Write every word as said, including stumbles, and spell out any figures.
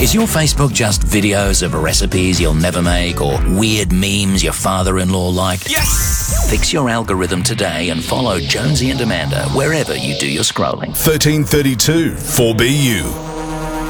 Is your Facebook just videos of recipes you'll never make or weird memes your father-in-law liked? Yes! Fix your algorithm today and follow Jonesy and Amanda wherever you do your scrolling. thirteen thirty-two four B U.